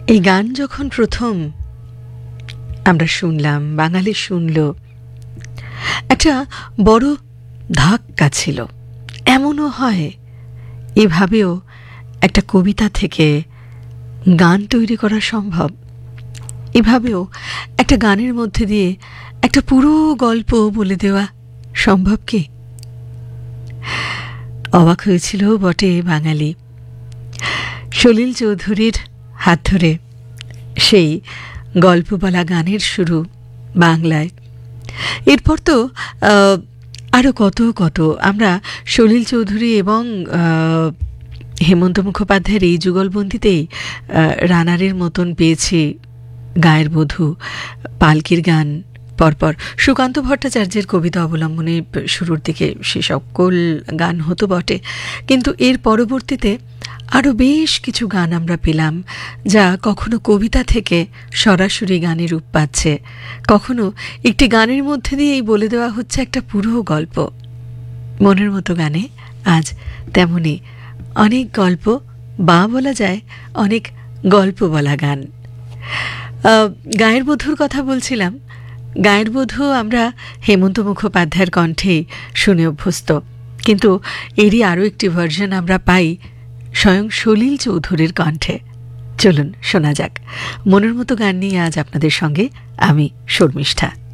এই গান যখন প্রথম আমরা শুনলাম, বাঙালি শুনল, একটা বড় ধাক্কা ছিল। এমনও হয় এভাবেও একটা কবিতা থেকে গান তৈরি করা সম্ভব। এভাবেও একটা গানের মধ্যে দিয়ে একটা পুরো গল্প বলে দেওয়া সম্ভব কি? অবাক হয়েছিল বটে বাঙালি। সলিল চৌধুরীর হাত ধরে সেই গল্প বলা গানের শুরু বাংলায়। এরপর তো আরও কত কত আমরা সলিল চৌধুরী এবং হেমন্ত মুখোপাধ্যায়ের এই যুগলবন্দিতেই রানারের মতন পেয়েছি গায়ের বধূ, পালকির গান, পরপর সুকান্ত ভট্টাচার্যের কবিতা অবলম্বনে শুরুর দিকে সে সকল গান হতো বটে, কিন্তু এর পরবর্তীতে আরও বেশ কিছু গান আমরা পেলাম যা কখনো কবিতা থেকে সরাসরি গানে রূপ পাচ্ছে, কখনো একটি গানের মধ্যে দিয়েই বলে দেওয়া হচ্ছে একটা পুরো গল্প। মনের মতো গানে আজ তেমনি অনেক গল্প, বা বলা যায় অনেক গল্প বলা গান। গায়ের বধূর কথা বলছিলাম। গায়ের বধূ আমরা হেমন্ত মুখোপাধ্যায়ের কণ্ঠেই শুনে অভ্যস্ত, কিন্তু এরই আরও একটি ভার্জন আমরা পাই স্বয়ং সলিল চৌধুরীর কণ্ঠে। চলুন শোনা যাক। মনের মতো গান নিয়ে আজ আপনাদের সঙ্গে আমি শর্মিষ্ঠা।